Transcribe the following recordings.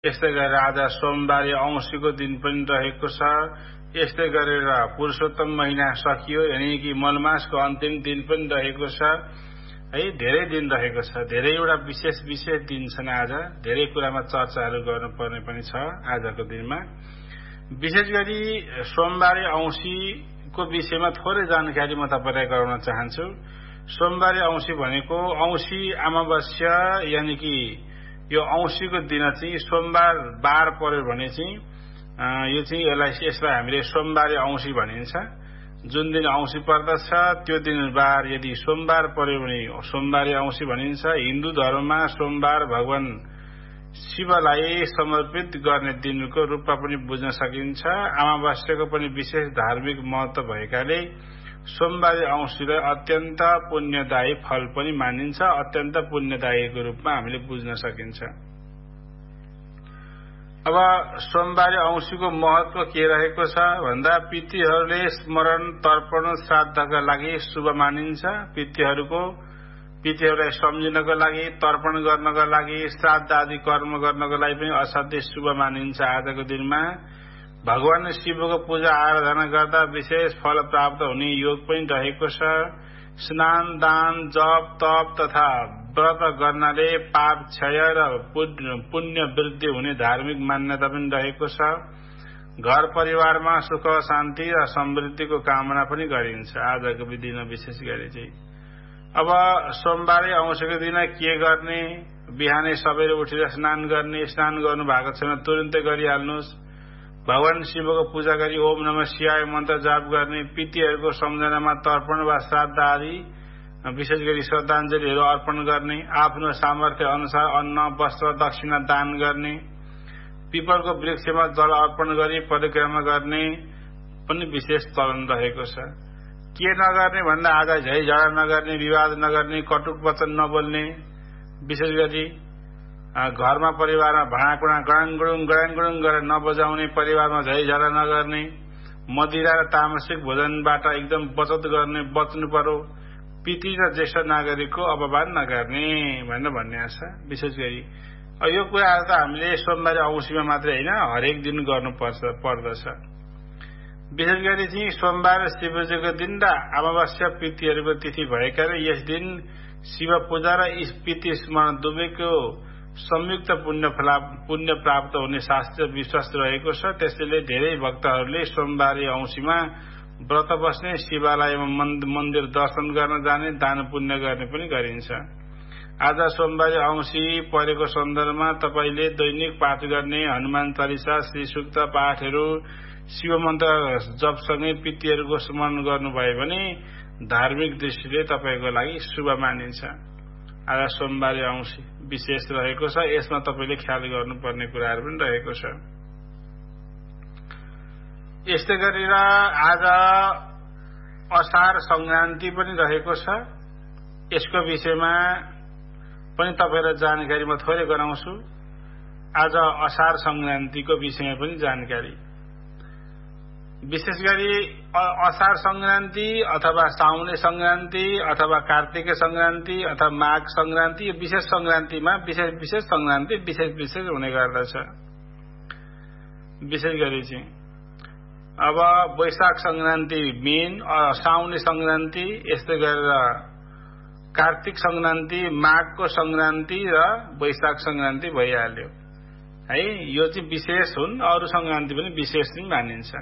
यस्तै गरेर आज सोमबारे औँसीको दिन पनि रहेको छ। यस्तै गरेर पुरुषोत्तम महिना सकियो, यानी कि मलमासको अन्तिम दिन पनि रहेको छ है। धेरै दिन रहेको छ, धेरैवटा विशेष दिन छन्। आज धेरै कुरामा चर्चाहरू गर्नुपर्ने पनि छ आजको दिनमा। विशेष गरी सोमबारे औँसीको विषयमा थोरै जानकारी म तपाईलाई गराउन चाहन्छु। सोमबारे औँसी भनेको औँसी अमावस्या, यानी कि यो औँसीको दिन चाहिँ सोमबार बार पर्यो भने चाहिँ यो चाहिँ यसलाई हामीले सोमबारे औँसी भनिन्छ। जुन दिन औँसी पर्दछ त्यो दिन बार यदि सोमबार पर्यो भने सोमबारे औँसी भनिन्छ। हिन्दू धर्ममा सोमबार भगवान शिवलाई समर्पित गर्ने दिनको रूपमा पनि बुझ्न सकिन्छ। अमावस्याको पनि विशेष धार्मिक महत्व भएकाले सोमबारे औँसीलाई अत्यन्त पुण्यदायी फल पनि मानिन्छ। अत्यन्त पुण्यदायीको रूपमा हामीले बुझ्न सकिन्छ। अब सोमबारे औँसीको महत्व के रहेको छ भन्दा पितृहरूले स्मरण, तर्पण, श्राद्धका लागि शुभ मानिन्छ। पितृहरूलाई सम्झिनको लागि, तर्पण गर्नको लागि, श्राद्ध आदि कर्म गर्नको लागि पनि असाध्यै शुभ मानिन्छ। आजको दिनमा भगवान शिवको पूजा आराधना गर्दा विशेष फल प्राप्त हुने योग पनि रहेको छ। स्नान, दान, जप, तप तथा व्रत गर्नाले पाप क्षय र पुण्य वृद्धि हुने धार्मिक मान्यता पनि रहेको छ। घर परिवारमा सुख, शान्ति र समृद्धिको कामना पनि गरिन्छ आजको दिनमा। विशेष गरी चाहिँ अब सोमबारे औँसीको दिन के गर्ने? बिहानै सबैले उठेर स्नान गर्ने। स्नान गर्नु भएको छैन तुरुन्तै गरिहाल्नुहोस्। भगवान शिवको पूजा गरी ओम नमः शिवाय मन्त्र जाप गर्ने। पितृहरूको सम्झनामा तर्पण वा श्राद्ध आदि विशेष गरी श्रद्धाञ्जलीहरू अर्पण गर्ने। आफ्नो सामर्थ्य अनुसार अन्न, वस्त्र, दक्षिणा दान गर्ने। पिपलको वृक्षमा जल अर्पण गरी परिक्रमा गर्ने पनि विशेष चलन रहेको छ। के नगर्ने भन्दा आज झैझगडा नगर्ने, विवाद नगर्ने, कटुक वचन नबोल्ने। विशेष गरी घरमा परिवारमा भाँडाकुँडा गडाङगुडुङ गरेर नबजाउने, परिवारमा झैझगडा नगर्ने, मदिरा र तामसिक भोजनबाट एकदम बचत गर्ने, बच्नु पर्यो। पितृ र ज्येष्ठ नागरिकको अपमान नगर्ने भनेर भन्ने छ। विशेष गरी यो कुराहरू त हामीले सोमबारे औँसीमा मात्रै होइन, हरेक दिन पर्दछ। विशेष गरी चाहिँ सोमबार शिवजीको दिन र अमावस्या पितृहरूको तिथि भएकाले यस दिन शिव पूजा र पितृ स्मरण दुवैको संयुक्त पुण्य प्राप्त हुने शास्त्रीय विश्वास रहेको छ। त्यसैले धेरै भक्तहरूले सोमबारे औँसीमा व्रत बस्ने, शिवालयमा मन्दिर दर्शन गर्न जाने, दान पुण्य गर्ने पनि गरिन्छ। आज सोमबारे औँसी परेको सन्दर्भमा तपाईले दैनिक पाठ गर्ने हनुमान चालिसा, श्री सूक्त पाठहरू, शिव मन्त्र जपसँगै पितृहरूको स्मरण गर्नुभयो भने धार्मिक दृष्टिले तपाईको लागि शुभ मानिन्छ। आज सोमबारे औँसी विशेष रहेको छ। यसमा तपाईले ख्याल गर्नुपर्ने कुराहरू पनि रहेको छ। यस्तै गरेर आज असार संक्रान्ति पनि रहेको छ। यसको विषयमा पनि तपाईलाई जानकारी म थोरै गराउँछु। आज असार संक्रान्तिको विषयमा पनि जानकारी। विशेष गरी असार संक्रान्ति अथवा साउने संक्रान्ति अथवा कार्तिके संक्रान्ति अथवा माघ संक्रान्ति, यो विशेष संक्रान्तिमा विशेष संक्रान्ति विशेष हुने गर्दछ। विशेष गरी चाहिँ अब वैशाख संक्रान्ति मेन, साउने संक्रान्ति, यस्तै गरेर कार्तिक संक्रान्ति, माघको संक्रान्ति र वैशाख संक्रान्ति भइहाल्यो है। यो चाहिँ विशेष हुन्। अरू संक्रान्ति पनि विशेष नै मानिन्छ।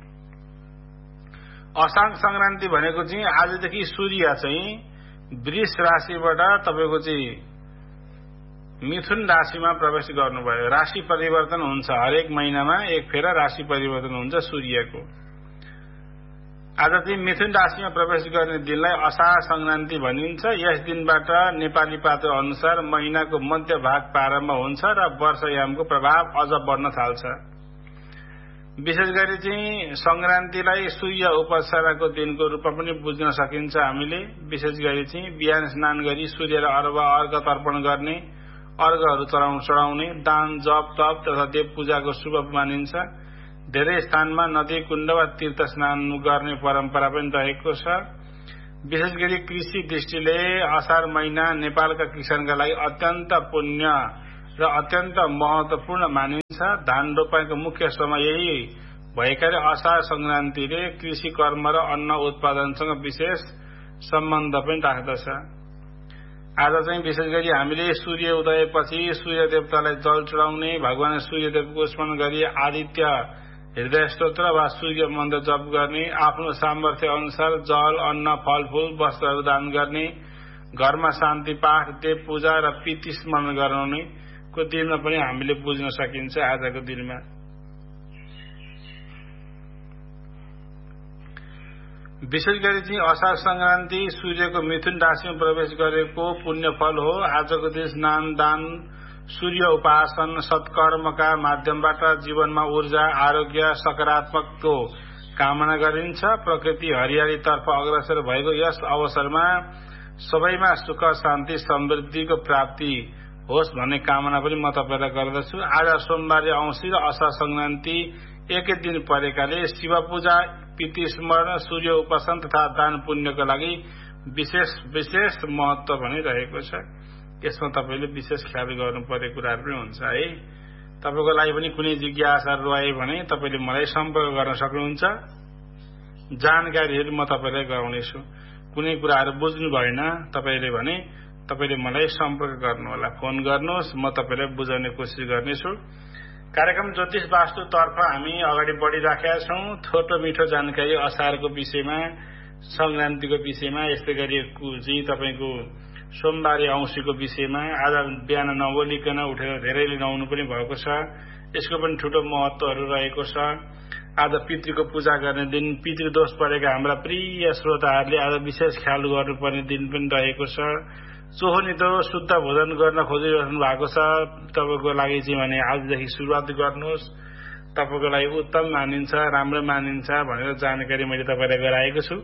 असाङ संक्रान्ति भनेको चाहिँ आजदेखि सूर्य चाहिँ वृष राशिबाट तपाईको चाहिँ मिथुन राशिमा प्रवेश गर्नुभयो। राशि परिवर्तन हुन्छ। हरेक महिनामा एक फेरा राशि परिवर्तन हुन्छ सूर्यको। आज चाहिँ मिथुन राशिमा प्रवेश गर्ने दिनलाई असार संक्रान्ति भनिन्छ। यस दिनबाट नेपाली पात्र अनुसार महिनाको मध्य भाग प्रारम्भ हुन्छ र वर्षयामको प्रभाव अझ बढ्न थाल्छ। विशेष गरी चाहिँ संक्रान्तिलाई सूर्य उपासनाको दिनको रूपमा पनि बुझ्न सकिन्छ हामीले। विशेष गरी चाहिँ बिहान स्नान गरी सूर्यलाई अर्घ तर्पण गर्ने, अर्घहरू चढाउने, दान, जप, तप तथा देव पूजाको शुभ मानिन्छ। धेरै स्थानमा नदी, कुण्ड वा तीर्थ स्नान गर्ने परम्परा पनि रहेको छ। विशेष गरी कृषि दृष्टिले असार महिना नेपालका किसानका लागि अत्यन्त पुण्य र अत्यन्त महत्वपूर्ण मानिन्छ। धान रोपाईको मुख्य समय यही भएकाले असार संक्रान्तिले कृषि कर्म र अन्न उत्पादनसँग विशेष सम्बन्ध पनि राख्दछ। आज चाहिँ विशेष गरी हामीले सूर्य उदयपछि सूर्य देवतालाई जल चढाउने, भगवान सूर्यदेवको स्मरण गरी आदित्य हृदय स्तोत्र वा सूर्य मन्त्र जप गर्ने, आफ्नो सामर्थ्य अनुसार जल, अन्न, फलफूल, वस्त्रहरू दान गर्ने, घरमा शान्ति पाठ, देव पूजा र पितृ स्मरण गराउनेको दिनमा पनि हामीले बुझ्न सकिन्छ। आजको दिनमा विशेष गरी चाहिँ असार संक्रान्ति सूर्यको मिथुन राशिमा प्रवेश गरेको पुण्य फल हो। आजको दिन स्नान, दान, सूर्य उपासन, सत्कर्मका माध्यमबाट जीवनमा ऊर्जा, आरोग्य, सकारात्मकको कामना गरिन्छ। प्रकृति हरियालीतर्फ अग्रसर भएको यस अवसरमा सबैमा सुख, शान्ति, समृद्धिको प्राप्ति होस् भन्ने कामना पनि म तपाईलाई गर्दछु। आज सोमबार औँसी र असार संक्रान्ति एकै दिन परेकाले शिव पूजा, पितृ स्मरण, सूर्य उपासन तथा दान पुण्यको लागि विशेष महत्व पनि रहेको छ। यसमा तपाईले विशेष ख्याल गर्नुपर्ने कुराहरू पनि हुन्छ है। तपाईको लागि पनि कुनै जिज्ञासाहरू रहे भने तपाईले मलाई सम्पर्क गर्न सक्नुहुन्छ। जानकारीहरू म तपाईलाई गराउनेछु। कुनै कुराहरू बुझ्नु भएन तपाईले भने तपाईले मलाई सम्पर्क गर्नुहोला, फोन गर्नुहोस्, म तपाईलाई बुझाउने कोसिस गर्नेछु। कार्यक्रम ज्योतिष वास्तु तर्फ हामी अगाडि बढिराखेका छौं। छोटो मिठो जानकारी असारको विषयमा, संक्रान्तिको विषयमा, यस्तै गरी चाहिँ तपाईको सोमबारे औँसीको विषयमा। आज बिहान नबोलिकन उठेर धेरैले नुहाउनु पनि भएको छ। यसको पनि ठूलो महत्वहरू रहेको छ। आज पितृको पूजा गर्ने दिन, पितृदोष परेका हाम्रा प्रिय श्रोताहरूले आज विशेष ख्याल गर्नुपर्ने दिन पनि रहेको छ। चोहोनितो शुद्ध भोजन गर्न खोजिरहनु भएको छ तपाईको लागि चाहिँ भने आजदेखि सुरुवात गर्नुहोस्। तपाईको लागि उत्तम मानिन्छ, राम्रो मानिन्छ भनेर जानकारी मैले तपाईलाई गराएको छु।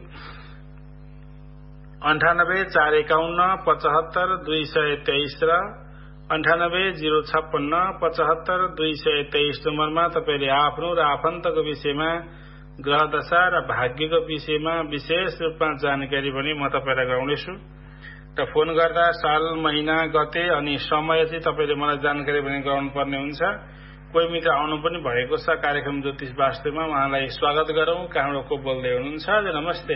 98 451 75 223 र 98 056 75 223 नम्बरमा तपाईले आफ्नो र आफन्तको विषयमा, ग्रह दशा र भाग्यको विषयमा विशेष रूपमा जानकारी पनि म तपाईलाई गराउनेछु। र फोन गर्दा साल, महिना, गते अनि समय चाहिँ तपाईले मलाई जानकारी पनि गराउनु पर्ने हुन्छ। कोही मित्र आउनु पनि भएको छ कार्यक्रम ज्योतिष वास्तुमा। उहाँलाई स्वागत गरौं। कहाँबाट को बोल्दै हुनुहुन्छ? नमस्ते।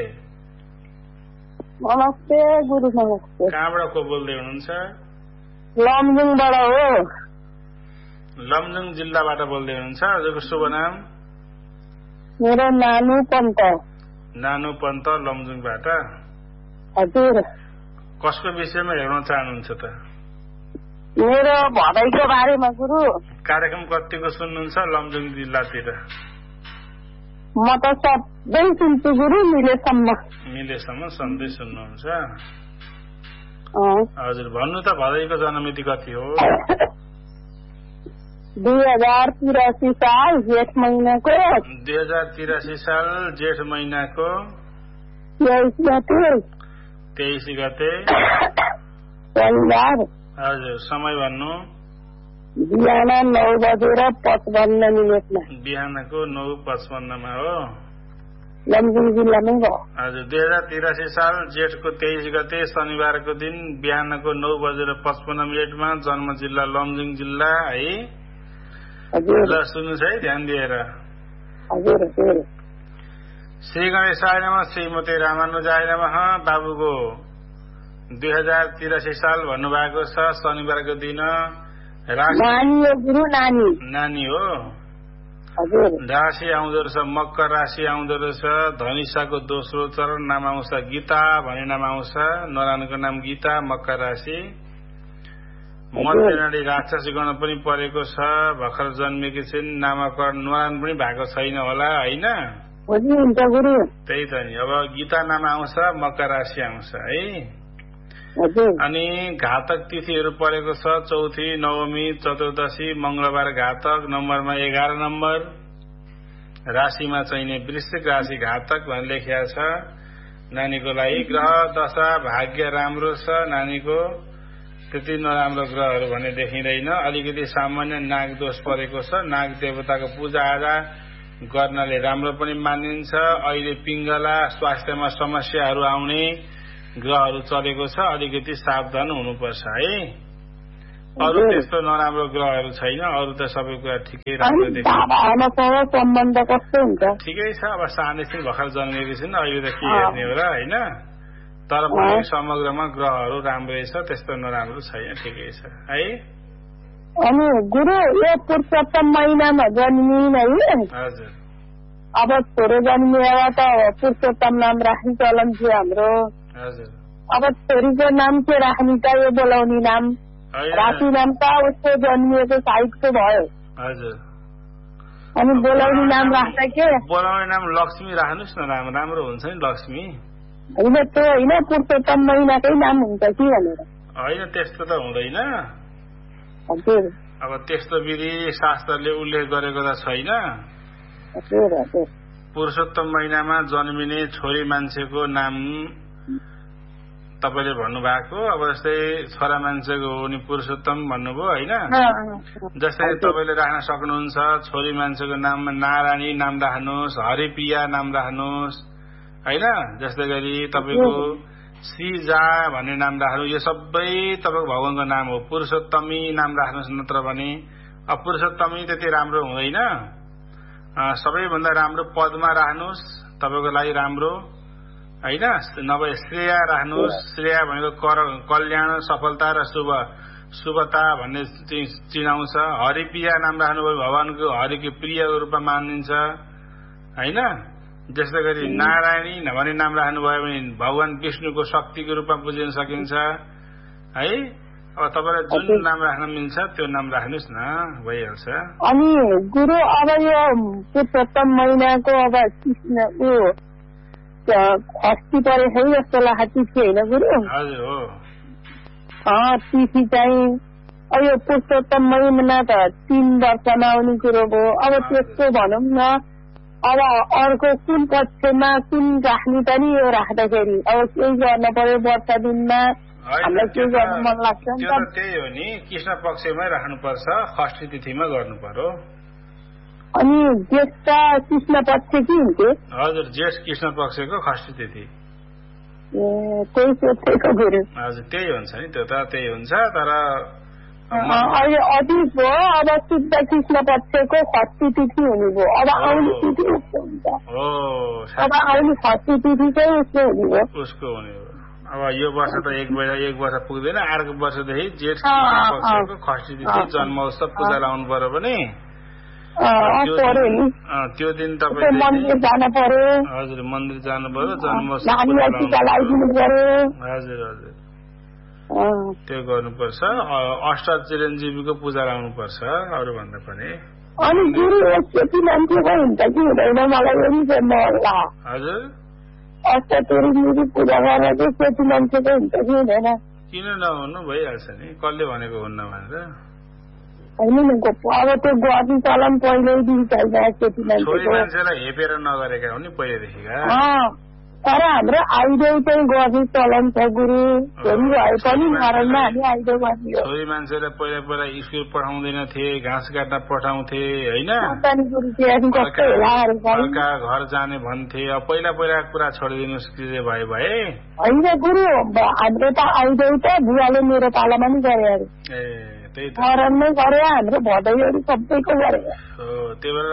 नमस्ते गुरु, नमस्ते। कहाँबाट को बोल्दै हुनुहुन्छ? लमजुङबाट हो। लमजुङ जिल्लाबाट बोल्दै हुनुहुन्छ। हजुरको शुभ नाम? मेरो नानु पन्त। नानु पन्त, लमजुङबाट। हजुर। कसको विषयमा हेर्न चाहनुहुन्छ त? मेरो भदैको बारेमा गुरु। कार्यक्रम कतिको सुन्नुहुन्छ लमजुङ जिल्लातिर? म त सबै सुन्छु गुरु, मिलेसम्म सधैँ सुन्नुहुन्छ। हजुर, भन्नु त भदैको जन्ममिति कति हो? 2083 साल जेठ महिनाको। 2083 साल जेठ महिनाको 23 गते। शनिबार। हजुर, समय भन्नु? बिहान 9:55 बिहानको 9:55 हो। लमजुङ जिल्लामै हो। हजुर, 2083 साल जेठको 23 गते शनिबारको दिन बिहानको 9:55 जन्म जिल्ला लमजुङ जिल्ला है। ल सुन्नुहोस् है ध्यान दिएर। हजुर हजुर। श्री गणेशाय नमः, श्रीमती रामानुजाय नमः। बाबुको 2083 साल भन्नुभएको छ, शनिबारको दिन। नानी हो। राशि आउँदो रहेछ मकर राशि आउँदो रहेछ। धनिषाको दोस्रो चरण नाम आउँछ गीता भन्ने नाम आउँछ। नरायणको नाम गीता, मकर राशि। मध्यनाडी राक्षस गण पनि परेको छ। भर्खर जन्मेकी छिन्। नामकरण नरायण पनि भएको छैन होला होइन? त्यही त नि। अब गीता नाम आउँछ, मकर राशि आउँछ है। अनि घातक तिथिहरू परेको छ। चौथी, नवमी, चतुर्दशी, मंगलबार घातक। नम्बरमा 11 नम्बर। राशिमा चाहिने वृश्चिक राशि घातक भनेर लेखिएको छ। नानीको लागि ग्रह दशा भाग्य राम्रो छ। नानीको त्यति नराम्रो ग्रहहरू भने देखिँदैन। अलिकति सामान्य नाग दोष परेको छ। नाग देवताको पूजा आजा गर्नाले राम्रो पनि मानिन्छ। अहिले पिङ्गला, स्वास्थ्यमा समस्याहरू आउने ग्रहहरू चलेको छ। अलिकति सावधान हुनुपर्छ है। अरू त्यस्तो नराम्रो ग्रहहरू छैन, अरू त सबै कुरा ठिकै राम्रो देखिन्छ। बाबाआमासँग सम्बन्ध कस्तो हुन्छ? ठिकै छ, अब सानैदेखि भर्खर जन्मेको छिन्, अहिले त के हेर्ने हो र होइन। तर पनि समग्रमा ग्रहहरू राम्रै छ, त्यस्तो नराम्रो छैन, ठिकै छ है। अनि गुरु यो पुरुषोत्तम महिनामा जन्मिन है। हजुर। अब छोरो जन्मिएर त पुरुषोत्तम नाम राख्ने चलन थियो हाम्रो। हजुर। अब छोरीको नाम के राख्ने त? यो बोलाउने नाम राखी नाम त उसको जन्मिएको साइडको भयो। हजुर। अनि बोलाउने नाम राख्दा के? बोलाउने नाम लक्ष्मी राख्नुहोस् न, राम्रो हुन्छ नि लक्ष्मी। होइन त्यो होइन, पुरुषोत्तम महिनाकै नाम हुन्छ कि भनेर। होइन त्यस्तो त हुँदैन। हजुर। अब त्यस्तो विधि शास्त्रले उल्लेख गरेको त छैन। हजुर हजुर। पुरुषोत्तम महिनामा जन्मिने छोरी मान्छेको नाम तपाईँले भन्नुभएको, अब जस्तै छोरा मान्छेको हो भने पुरुषोत्तम भन्नुभयो होइन। जस्तै तपाईँले राख्न सक्नुहुन्छ, छोरी मान्छेको नाममा नारायणी नाम राख्नुहोस्, हरिप्रिया नाम राख्नुहोस् होइन। जस्तै गरी तपाईँको श्रीजा भन्ने नाम राख्नु, यो सबै तपाईँको भगवानको नाम हो। पुरुषोत्तमी नाम राख्नुहोस्, नत्र भने पुरुषोत्तमी त्यति राम्रो हुँदैन। सबैभन्दा राम्रो पदमा राख्नुहोस्, तपाईँको लागि राम्रो होइन। नभए श्रेया राख्नुहोस्, श्रेया भनेको कल्याण सफलता र शुभता भन्ने चिनाउँछ। हरिप्रिया नाम राख्नुभयो, भगवानको हरिको प्रियको रूपमा मानिन्छ होइन। जस्तै गरी नारायणी भन्ने नाम राख्नुभयो भने भगवान विष्णुको शक्तिको रूपमा बुझिन सकिन्छ है। अब तपाईँलाई जुन नाम राख्न मिल्छ त्यो नाम राख्नुहोस् न, भइहाल्छ। अनि गुरु अब यो पुरुषोत्तम महिनाको अब खस्ती परे है जस्तो लाग्छ, तिथि होइन गुरु? हजुर हो। तिथि चाहिँ अब यो पुरुषोत्तम महिना त 3 वर्षमा आउने कुरो भयो। अब त्यस्तो भनौँ न, अब अर्को कुन पक्षमा कुन राख्ने पनि यो राख्दाखेरि अब केही गर्न पर्यो वर्षा दिनमा, हामीलाई के गर्न मन लाग्छ नि त? त्यही हो नि, कृष्ण पक्षमै राख्नुपर्छ, षष्ठी तिथिमा गर्नु पर्यो। अनि ज्येष्ठ कृष्ण पक्ष के हुन्थ्यो? हजुर, ज्येष्ठ कृष्ण पक्षको षष्ठी तिथि। त्यही सोचेको गुरु। हजुर त्यही हुन्छ नि, त्यो त त्यही हुन्छ। तर अहिले अधिक भयो, अब शुद्ध कृष्ण पक्षको षष्ठी तिथि हुने भयो। अब आउने तिथि उसको हुन्छ। अब आउने षष्ठी तिथि चाहिँ उसको हुने भयो। उसको हुने भयो। अब यो वर्ष त एक वर्ष पुग्दैन, अर्को वर्षदेखि जेठ पक्षको षष्ठी तिथि जन्मोत्सव पूजा लाउनु पर्यो भने त्यो दिन तपाईँ मन्दिर जानु पर्यो। हजुर, मन्दिर जानु पर्यो, जन्मोत्सव हजुर हजुर त्यो गर्नुपर्छ। अष्टचिरञ्जीवीको पूजा लाउनुपर्छ अरू भन्दा पनि। अनि गुरु सेती मान्छेको हुन्छ कि हुँदैन मलाई पनि होला। हजुर, अष्टचिरञ्जीवी पूजा गर्न चाहिँ सेती मान्छेको हुन्छ कि हुँदैन? किन नहुनु, भइहाल्छ नि, कसले भनेको हुन्न भनेर होइन नि। अब त्यो गर्ने चलन पहिल्यैदेखि छैन सेती मान्छेको। छोरी मान्छेलाई हेपेर नगरेका हो नि पहिल्यैदेखिका। तर हाम्रो आइदेउ चाहिँ गर्ने चलन छ गुरु। छोरी भए पनि घरमा हामी आइदेउ गर्ने हो। छोरी मान्छेलाई पहिला स्कुल पठाउँदैन थिए, घाँस काट्न पठाउँथे होइन, अर्का घर जाने भन्थे। अब पहिला कुरा छोडिदिनुहोस् के भए होइन गुरु। हाम्रो त आइदेउ त बुवाले मेरो पालामा नि गरे अरे। घरमै गरे, हाम्रो भदैहरू सबैको गरे। त्यही भएर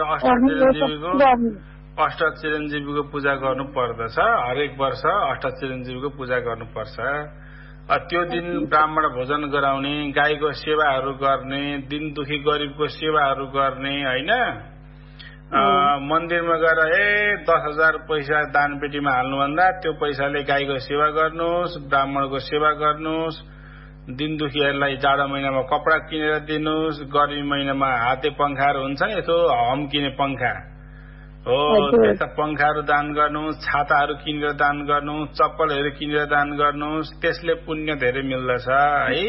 अष्टचिरञ्जीवीको पूजा गर्नु पर्दछ। हरेक वर्ष अष्टचिरञ्जीवीको पूजा गर्नुपर्छ। त्यो दिन ब्राह्मण भोजन गराउने, गाईको सेवाहरू गर्ने, दिन दुखी गरिबको सेवाहरू गर्ने होइन। मन्दिरमा गएर 10,000 पैसा दान पेटीमा हाल्नुभन्दा त्यो पैसाले गाईको सेवा गर्नुहोस्, ब्राह्मणको सेवा गर्नुहोस्, दिन दुखीहरूलाई जाडो महिनामा कपडा किनेर दिनुहोस्, गर्मी महिनामा हाते पंखाहरू हुन्छ नि, यसो हम्किने पंखा हो, त्यस्ता पंखाहरू दान गर्नुहोस्, छाताहरू किनेर दान गर्नुहोस्, चप्पलहरू किनेर दान गर्नुहोस्, त्यसले पुण्य धेरै मिल्दछ है।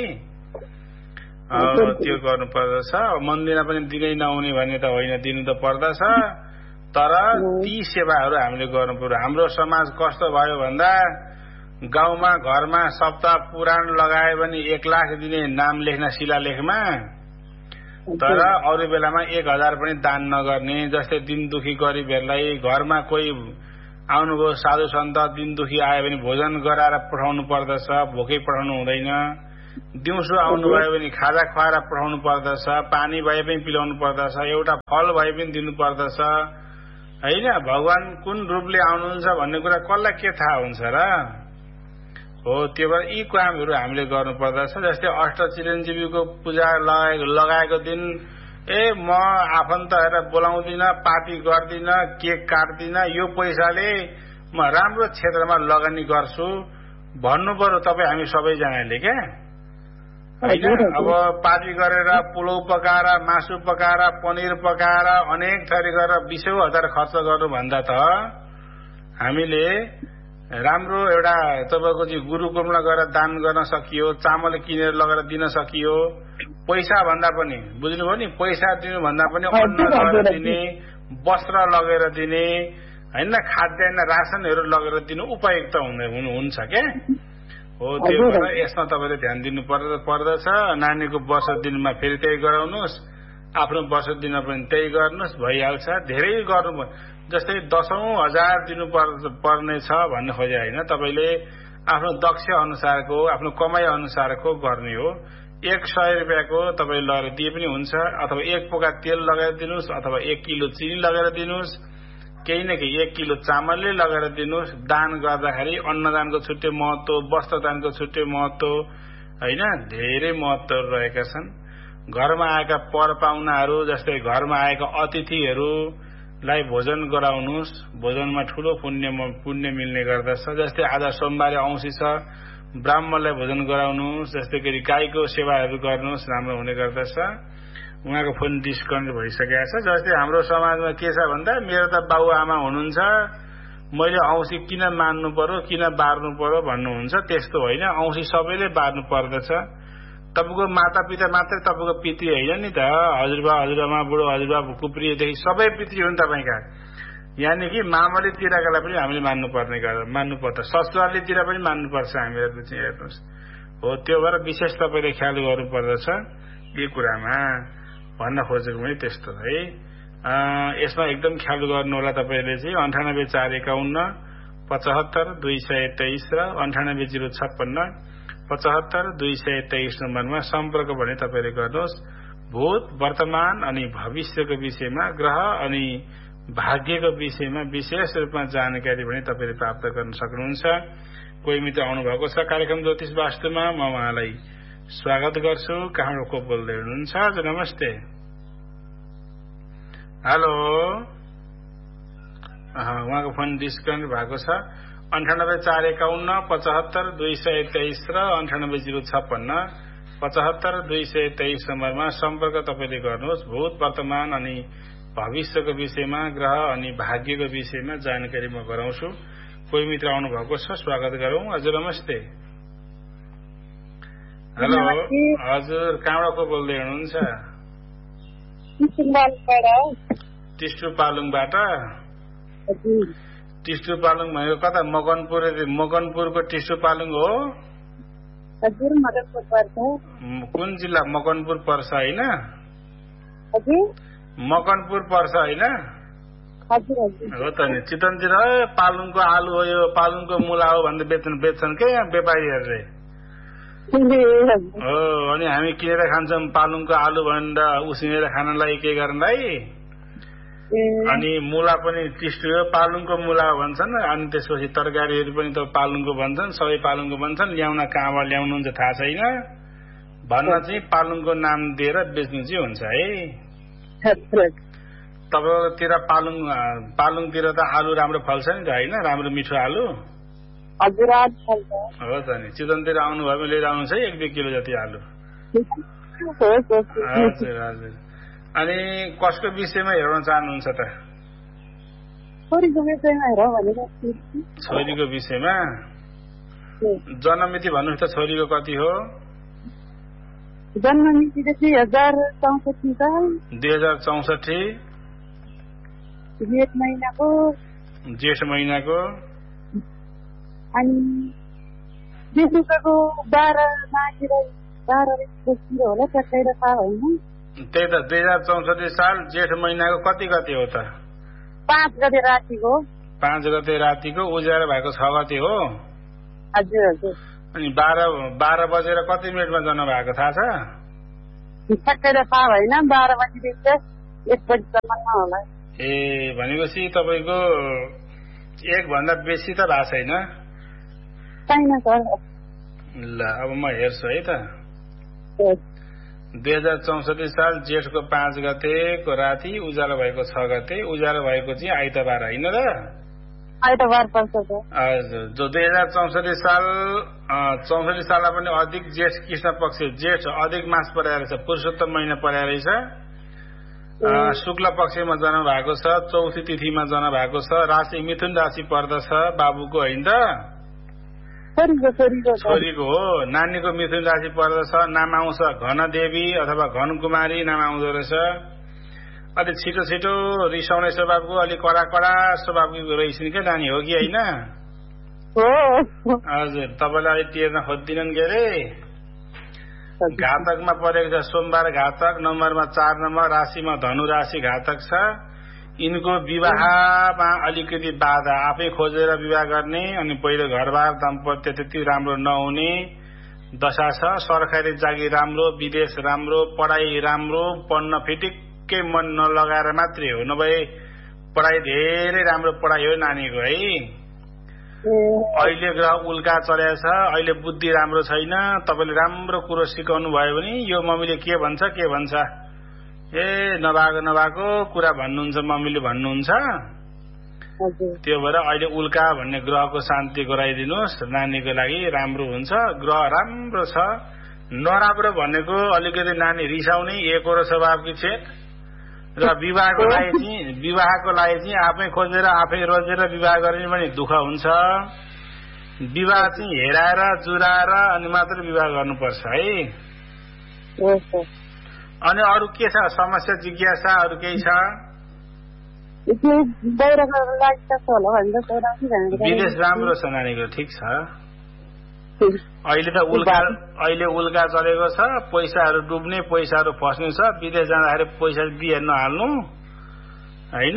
त्यो गर्नु पर्दछ। मन्दिरमा पनि दिनै नहुने भन्ने त होइन, दिनु त पर्दछ। तर ती सेवाहरू हामीले गर्नु पर्यो। हाम्रो समाज कस्तो भयो भन्दा गाउँमा घरमा सप्ताह पुराण लगायो भने 1 लाख दिने नाम लेख्न शिलालेखमा, तर अरू बेलामा 1,000 पनि दान नगर्ने। जस्तै दिन दुखी गरिबहरूलाई घरमा कोही आउनुभयो साधु सन्त, दिन दुखी आयो भने भोजन गराएर पठाउनु पर्दछ, भोकै पठाउनु हुँदैन। दिउँसो आउनुभयो भने खाजा खुवाएर पठाउनु पर्दछ, पानी भए पनि पिलाउनु पर्दछ, एउटा फल भए पनि दिनु पर्दछ होइन। भगवान कुन रूपले आउनुहुन्छ भन्ने कुरा कसलाई के थाहा हुन्छ र हो। त्यो भएर यी कामहरू हामीले गर्नु पर्दछ। जस्तै अष्ट चिरञ्जीवीको पूजा लगाएको दिन म आफन्तहरूलाई बोलाउँदिन, पार्टी गर्दिन, केक काट्दिन, यो पैसाले म राम्रो क्षेत्रमा लगानी गर्छु भन्नु पर्यो तपाईँ हामी सबैजनाले क्या होइन। अब पार्टी गरेर पुलाउ पकाएर, मासु पकाएर, पनिर पकाएर अनेक थरी गरेर 20,000 खर्च गर्नुभन्दा त हामीले राम्रो एउटा तपाईँको चाहिँ गुरुकुलमा गएर दान गर्न सकियो, चामल किनेर लगेर दिन सकियो। पैसा भन्दा पनि बुझ्नुभयो नि, पैसा दिनु भन्दा पनि अन्न लगेर दिने, वस्त्र लगेर दिने होइन, खाद्यान्न रासनहरू लगेर दिनु उपयुक्त हुन्छ क्या हो। त्यो भएर यसमा तपाईँले ध्यान दिनु पर्दछ। नानीको वर्ष दिनमा फेरि त्यही गराउनुहोस्, आफ्नो वर्ष दिनमा पनि त्यही गर्नुहोस्, भइहाल्छ। धेरै गर्नु जस्तै 10,000 दिनु पर्ने छ भन्ने खोजे होइन, तपाईँले आफ्नो दक्ष अनुसारको, आफ्नो कमाई अनुसारको गर्ने हो। 100 रुपियाँको तपाईँ लगेर दिए पनि हुन्छ, अथवा 1 पोका तेल लगाएर दिनुहोस्, अथवा 1 किलो चिनी लगाएर दिनुहोस्, केही न केही 1 किलो चामलले लगाएर दिनुहोस्। दान गर्दाखेरि अन्नदानको छुट्टै महत्व, वस्त्रदानको छुट्टै महत्व होइन, धेरै महत्वहरू रहेका छन्। घरमा आएका पर पाहुनाहरू जस्तै घरमा आएका अतिथिहरूलाई भोजन गराउनुहोस्, भोजनमा ठूलो पुण्य मिल्ने गर्दछ। जस्तै आज सोमबार औँसी छ, ब्राह्मणलाई भोजन गराउनुहोस्, जस्तै गरी गाईको सेवाहरू गर्नुहोस्, राम्रो हुने गर्दछ। उहाँको फोन डिस्कनेक्ट भइसकेको छ। जस्तै हाम्रो समाजमा के छ भन्दा मेरो त बाबुआमा हुनुहुन्छ, मैले औँसी किन मान्नु पर्यो, किन बार्नु पर्यो भन्नुहुन्छ। त्यस्तो होइन, औँसी सबैले बार्नु पर्दछ। तपाईँको माता पिता मात्रै तपाईँको पितृ होइन नि त, हजुरबा हजुरआमा बुढो हजुरबा कुप्रीदेखि सबै पितृ हुन् तपाईँका। यानि कि मामलीतिरकालाई पनि हामीले मान्नुपर्छ, ससुरालीतिर पनि मान्नुपर्छ हामीहरू चाहिँ हेर्नुहोस् हो। त्यो भएर विशेष तपाईँले ख्याल गर्नुपर्दछ यो कुरामा भन्न खोजेको पनि त्यस्तो है। यसमा एकदम ख्याल गर्नु होला तपाईँले चाहिँ 98,451 75,223 र 98,056 75,223 नम्बरमा सम्पर्क भने तपाईँले गर्नुहोस्। भूत, वर्तमान अनि भविष्यको विषयमा, ग्रह अनि भाग्यको विषयमा विशेष रूपमा जानकारी भने तपाईँले प्राप्त गर्न सक्नुहुन्छ। कोही मित्र आउनुभएको छ कार्यक्रम ज्योतिष वास्तुमा, म उहाँलाई स्वागत गर्छु। कहाँबाट को बोल्दै हुनुहुन्छ? हजुर नमस्ते। हेलो, उहाँको फोन डिस्कनेक्ट भएको छ। 98,451 75,223 र 98,056 75,223 नम्बरमा सम्पर्क तपाईँले गर्नुहोस्। भूत, वर्तमान अनि भविष्यको विषयमा, ग्रह अनि भाग्यको विषयमा जानकारी म गराउँछु। कोही मित्र आउनु भएको छ, स्वागत गरौं। हजुर नमस्ते। हेलो, हजुर कहाँबाट को बोल्दै हुनुहुन्छ? टिस्टु पालुङबाट। टिस्टु पालुङ भनेको कता? मकनपुरको टिस्टु पालुङ हो? हजुर, मकनपुर पर्छ। कुन जिल्ला? मकनपुर पर्छ होइन? हजुर, मकनपुर पर्छ होइन? हजुर हजुर हो त नि। चितवनतिर पालुङको आलु हो, यो पालुङको मुला हो भनेर बेच्छन् के यहाँ व्यापारीहरूले हो। अनि हामी किनेर खान्छौँ पालुङको आलु भनेर उसिनेर खानलाई, के गर्नलाई। अनि मुला पनि टिस्टु हो, पालुङको मुला भन्छन्। अनि त्यसपछि तरकारीहरू पनि त पालुङको भन्छन्, सबै पालुङको भन्छन्। ल्याउन कहाँबाट ल्याउनुहुन्छ थाहा छैन, भन्न चाहिँ पालुङको नाम दिएर बेच्नु चाहिँ हुन्छ है। तपाईँतिर पालुङतिर त आलु राम्रो फल्छ नि त होइन? राम्रो मिठो आलु हो त नि। चितवनतिर आउनुभयो भने लिएर आउनुहोस् है 1-2 किलो जति आलु। हजुर हजुर। अनि कसको विषयमा हेर्न चाहनुहुन्छ त? छोरीको विषयमा। जन्ममिति भन्नुहोस् त, छोरीको कति हो? जन्ममिति 2064 साल। 2064 जेठ महिनाको। अनि विशुद्धको 12 माघिर 12 होला, ट्याक्कै र थाहा होइन। त्यही त 2064 साल जेठ महिनाको कति गते हो त? 5 गते रातिको। 5 गते रातिको उज्यालो भएको 6 गते हो। हजुर हजुर। अनि 12 बजेर कति मिनटमा जानु भएको थाहा छ? ठ्याक्कै थाहा भएन, 12 बजीदेखि 1 बजीसम्म होला। ए भनेपछि तपाईँको 1 भन्दा बेसी त भएको छैन? छैन सर। ल अब म हेर्छु है त। 2064 साल जेठको 5 गतेको राति उज्यालो भएको 6 गते, उज्यालो भएको चाहिँ आइतबार होइन र? आइतबार पर्छ सर। हजुर, जो 2064 साल 64 सालमा पनि अधिक जेठ कृष्ण पक्ष जेठ अधिक मास परेको रहेछ, पुरुषोत्तम महिना परेको रहेछ। शुक्ल पक्षमा जन्म भएको छ, चौथी तिथिमा जन्म भएको छ, राशि मिथुन राशि पर्दछ। बाबुको होइन त? छोरीको हो। नानीको मिथुन राशि पर्दछ। नाम आउँछ घनदेवी अथवा घनकुमारी नाम आउँदो रहेछ। अलि छिटो छिटो रिसाउने स्वभावको, अलि कडा स्वभावको रहेछन् क्या नानी, हो कि होइन? हजुर, तपाईँलाई अलि टेर्न खोज्दिनन् के अरे? घातकमा परेको छ, सोमबार घातक, नम्बरमा 4 नम्बर, राशिमा धनु राशि घातक छ। यिनको विवाहमा अलिकति बाधा, आफै खोजेर विवाह गर्ने अनि पहिलो घरबार दाम्पत्य त्यति राम्रो नहुने दशा छ। सरकारी जागिर राम्रो, विदेश राम्रो, पढाइ राम्रो, पढ्न फिटिक्कै मन नलगाएर मात्रै हो, नभए पढाइ धेरै राम्रो पढाइ हो नानीको है। अहिले ग्रह उल्का चलेको छ, अहिले बुद्धि राम्रो छैन। तपाईँले राम्रो कुरो सिकाउनु भयो भने यो मम्मीले के भन्छ नभएको कुरा भन्नुहुन्छ मम्मीले भन्नुहुन्छ। त्यो भएर अहिले उल्का भन्ने ग्रहको शान्ति गराइदिनुहोस्, नानीको लागि राम्रो हुन्छ। ग्रह राम्रो छ। नराम्रो भनेको अलिकति नानी रिसाउने, एकरो स्वभावकी छे र विवाहको लागि चाहिँ आफै खोजेर आफै रोजेर विवाह गर्ने पनि दुःख हुन्छ। विवाह चाहिँ हेराएर जुराएर अनि मात्र विवाह गर्नुपर्छ है। अनि अरू के छ समस्या, जिज्ञासा अरू केही छ? विदेश राम्रो छ नानीको, ठिक छ। अहिले त उल्का चलेको छ, पैसाहरू डुब्ने, पैसाहरू फस्ने छ। विदेश जाँदाखेरि पैसा दिए नहाल्नु होइन।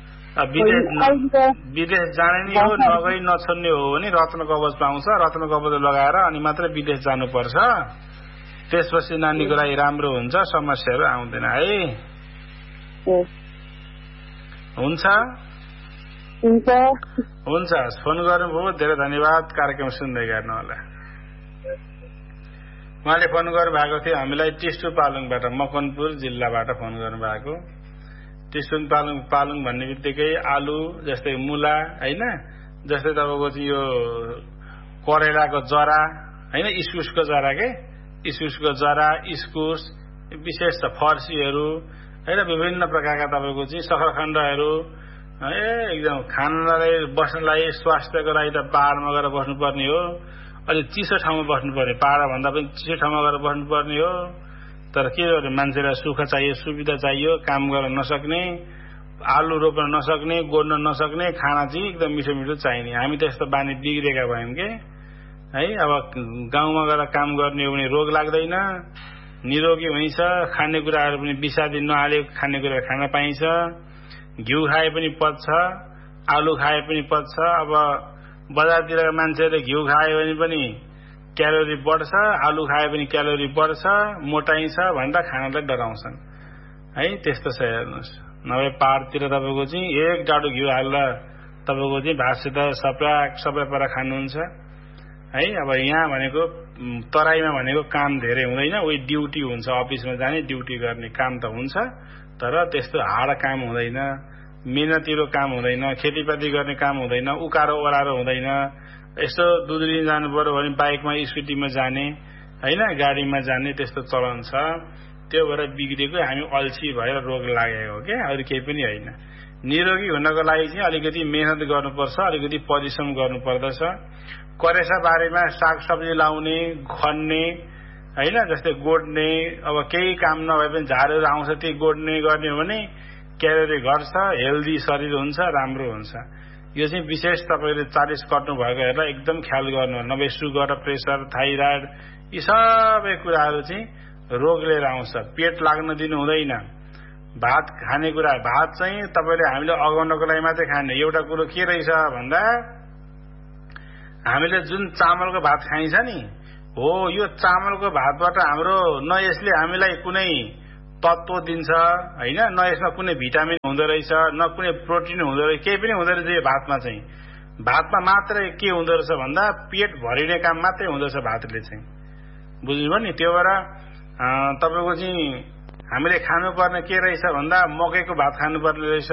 विदेश जाने नै हो, नगई नछोड्ने हो भने रत्न कवच पाउँछ, रत्न कवच लगाएर अनि मात्र विदेश जानुपर्छ। त्यसपछि नानीको लागि राम्रो हुन्छ, समस्याहरू आउँदैन है। हुन्छ हुन्छ, फोन गर्नुभयो, धेरै धन्यवाद। कार्यक्रम सुन्दै गर्नु होला। उहाँले फोन गर्नुभएको थियो हामीलाई टिस्टु पालुङबाट, मकनपुर जिल्लाबाट फोन गर्नुभएको। टिस्टु पालुङ भन्ने बित्तिकै आलु जस्तै मुला होइन, जस्तै तपाईँको चाहिँ यो करेलाको जरा होइन, इस्कुसको जरा के, इस्कुसको जरा, इस्कुस विशेष त फर्सीहरू होइन, विभिन्न प्रकारका तपाईँको चाहिँ सखरखण्डहरू एकदम खानलाई बस्नलाई स्वास्थ्यको लागि त पहाडमा गएर बस्नुपर्ने हो। अलि चिसो ठाउँमा बस्नुपर्ने, पहाड भन्दा पनि चिसो ठाउँमा गएर बस्नुपर्ने हो। तर के गर्ने, मान्छेलाई सुख चाहियो, सुविधा चाहियो, काम गर्न नसक्ने, आलु रोप्न नसक्ने, गोड्न नसक्ने, खाना चाहिँ एकदम मिठो मिठो चाहिने। हामी त यस्तो बानी बिग्रेका भयौँ के है। अब गाउँमा गएर काम गर्ने हो भने रोग लाग्दैन, निरोगी हुन्छ, खानेकुराहरू पनि विषादी नहालेको खानेकुरा खान पाइन्छ। घिउ खाए पनि पच्छ, आलु खाए पनि पच्छ। अब बजारतिरका मान्छेहरूले घिउ खायो भने पनि क्यालोरी बढ्छ, आलु खाए पनि क्यालोरी बढ्छ, मोटाइन्छ भनेर खानालाई डराउँछन् है। त्यस्तो छ हेर्नुहोस्। नभए पहाडतिर तपाईँको चाहिँ 1 डाडु घिउ हालेर तपाईँको चाहिँ भातसित सबै पर खानुहुन्छ है। अब यहाँ भनेको तराईमा भनेको काम धेरै हुँदैन, उही ड्युटी हुन्छ, अफिसमा जाने ड्युटी गर्ने काम त हुन्छ, तर त्यस्तो हार्ड काम हुँदैन, मेहनतिलो काम हुँदैन, खेतीपाती गर्ने काम हुँदैन, उकारो ओह्रारो हुँदैन। यसो दुधुरी जानु पर्यो भने बाइकमा स्कुटीमा जाने होइन, गाडीमा जाने त्यस्तो चलन छ। त्यो भएर बिग्रेको हामी अल्छी भएर रोग लागेको हो क्या, अरू केही पनि होइन। निरोगी हुनको लागि चाहिँ अलिकति मेहनत गर्नुपर्छ, अलिकति परिश्रम गर्नुपर्दछ। करेसा बारीमा सागसब्जी लाउने, खन्ने होइन, जस्तै गोड्ने, अब केही काम नभए पनि झारहरू आउँछ ती गोड्ने गर्ने हो भने क्यालोरी घट्छ, हेल्दी शरीर हुन्छ, राम्रो हुन्छ। यो चाहिँ विशेष तपाईँले 40 कट्नु भएको हेरेर एकदम ख्याल गर्नु, नभए सुगर, प्रेसर, थाइराइड यी सबै कुराहरू चाहिँ रोग लिएर आउँछ। पेट लाग्न दिनु हुँदैन। भात खाने कुरा, भात चाहिँ तपाईँले हामीले अगाउनको लागि मात्रै खाने। एउटा कुरो के रहेछ भन्दा हामीले जुन चामलको भात खाइन्छ नि हो यो चामलको भातबाट हाम्रो न यसले हामीलाई कुनै तत्त्व दिन्छ हैन न यसमा कुनै भिटामिन हुँदो रहेछ न कुनै प्रोटिन हुँदो रहेछ केही पनि हुँदैन रहेछ यो भातमा चाहिँ भातमा मात्रै के हुँदो रहेछ भन्दा पेट भरिने काम मात्रै हुँदो रहेछ भातले चाहिँ बुझ्नुभयो नि त्यो भएर तपाईको चाहिँ हामीले खानुपर्ने के रहेछ भन्दा मकैको भात खानुपर्ने रहेछ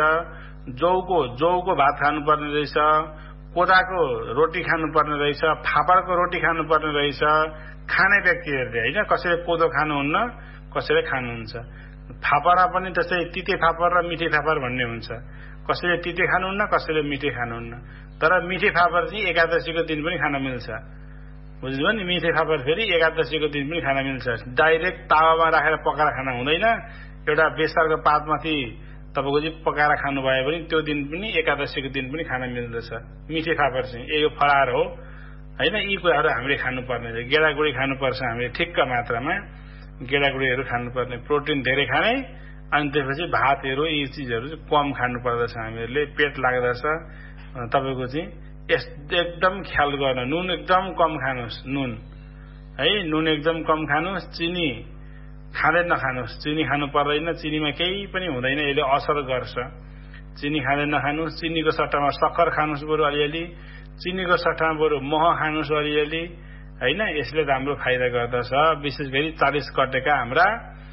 जौको भात खानुपर्ने रहेछ कोदाको रोटी खानुपर्ने रहेछ फापरको रोटी खानुपर्ने रहेछ खाने व्यक्तिहरूले हैन कसैले कोदो खानुहुन्न कसैले खानुहुन्छ फापरमा पनि त्यस्तै तिते फापर र मिठे फापर भन्ने हुन्छ कसैले तिते खानुहुन्न कसैले मिठे खानुहुन्न तर मिठे फापर चाहिँ एकादशीको दिन पनि खान मिल्छ बुझ्नुभयो नि मिठे फापर फेरि एकादशीको दिन पनि खान मिल्छ डाइरेक्ट तावामा राखेर पकाएर खाना हुँदैन एउटा बेसारको पातमाथि तपाईको चाहिँ पकाएर खानु भए पनि त्यो दिन पनि एकादशीको दिन पनि खान मिल्दछ मिठे फापर चाहिँ यो फलाहार हो हैन यी कुराहरू हामीले खानुपर्ने गेडागुडी खानुपर्छ हामीले ठिक्क मात्रामा गेडागुडीहरू खानुपर्ने प्रोटिन धेरै खाने अनि त्यसपछि भातहरू यी चीजहरू चाहिँ कम खानु पर्दछ हामीहरूले पेट लाग्दछ तपाईको चाहिँ एकदम ख्याल गर्न नुन एकदम कम खानुस् नुन है नुन एकदम कम खानुस् चिनी खाँदै नखानुस् चिनी खानु पर्दैन चिनीमा केही पनि हुँदैन यसले असर गर्छ चिनी खाँदै नखानुस् चिनीको सट्टामा सक्खर खानुस् बरु अलिअलि चिनीको सट्टामा बरु मह खानुस् अलिअलि हैन यसले राम्रो फाइदा गर्दछ विशेष गरी 40 कटेका हाम्रा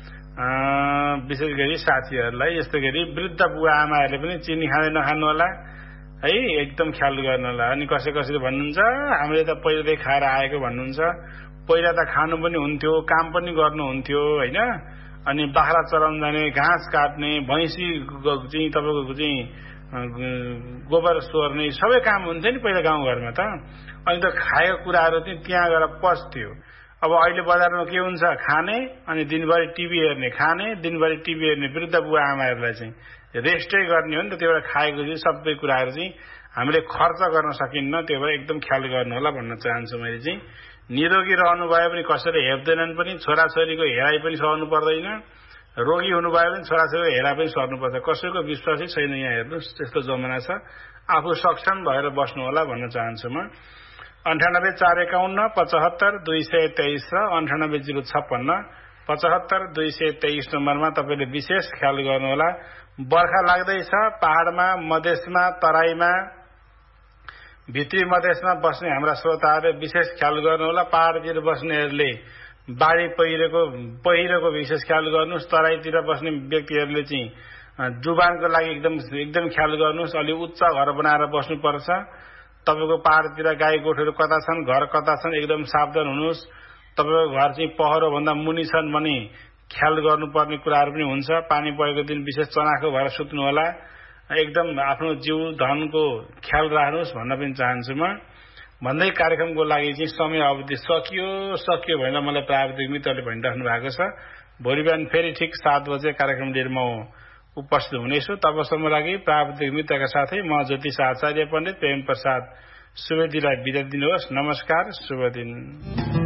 विशेष गरी साथीहरूलाई यस्तो गरी वृद्ध बुवा आमाहरूले पनि चिनी खाँदै नखानु होला है एकदम ख्याल गर्नु होला अनि कसैले भन्नुहुन्छ हामीले त पहिलेदेखि खाएर आएको भन्नुहुन्छ पहिला त खानु पनि हुन्थ्यो काम पनि गर्नु हुन्थ्यो हैन अनि बाख्रा चराउन जाने घाँस काट्ने भैँसी चाहिँ तपाईको चाहिँ गोबर सोर्ने सबै काम हुन्थ्यो नि पहिला गाउँघरमा त अनि त खाएको कुराहरू चाहिँ त्यहाँ गएर पस्थ्यो अब अहिले बजारमा के हुन्छ खाने अनि दिनभरि टिभी हेर्ने खाने दिनभरि टिभी हेर्ने वृद्ध बुवा आमाहरूलाई चाहिँ रेस्टै गर्ने हो नि त त्यो भएर खाएको चाहिँ सबै कुराहरू चाहिँ हामीले खर्च गर्न सकिन्न त्यो भएर एकदम ख्याल गर्नु होला भन्न चाहन्छु मैले चाहिँ निरोगी रहनु भए पनि कसैले हेप्दैनन् पनि छोराछोरीको हेराइ पनि सर्नु पर्दैन रोगी हुनुभयो भने छोराछोरीको हेराइ पनि सर्नुपर्छ कसैको विश्वासै छैन यहाँ हेर्नुहोस् त्यस्तो जमाना छ आफू सक्षम भएर बस्नु होला भन्न चाहन्छु म 98 451 75 223 र 98 056 75 223 नम्बरमा तपाईले विशेष ख्याल गर्नुहोला बर्खा लाग्दैछ पहाडमा मधेसमा तराईमा भित्री मधेसमा बस्ने हाम्रा श्रोताहरूले विशेष ख्याल गर्नुहोला पहाडतिर बस्नेहरूले बाढी पहिरोको विशेष ख्याल गर्नुहोस् तराईतिर बस्ने व्यक्तिहरूले चाहिँ जुबानको लागि एकदम ख्याल गर्नुहोस् अलि उच्च घर बनाएर बस्नुपर्छ तपाईको पहाडतिर गाई गोठहरू कता छन् घर कता छन् एकदम सावधान हुनुहोस् तपाईको घर चाहिँ पहरो भन्दा मुनि छन् भने ख्याल गर्नुपर्ने कुराहरू पनि हुन्छ पानी परेको दिन विशेष चनाखो भएर सुत्नु होला एकदम आफ्नो जीव धनको ख्याल राख्नुहोस् भन्न पनि चाहन्छु म भन्दै कार्यक्रमको लागि चाहिँ समय अवधि सकियो भनेर मलाई प्राविधिक मित्रले भनिराख्नु भएको छ भोलि बिहान फेरि ठिक 7 बजे कार्यक्रम लिएर म उपस्थित हुनेछु तबसम्म लागि प्राविधिक मित्रका साथै म ज्योतिष आचार्य पण्डित प्रेम प्रसाद सुवेदीलाई बिदा दिनुहोस् नमस्कार शुभ दिन